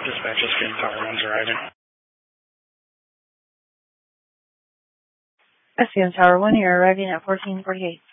Dispatch, SPN Tower 1's arriving. SPN Tower 1, you're arriving at 1448.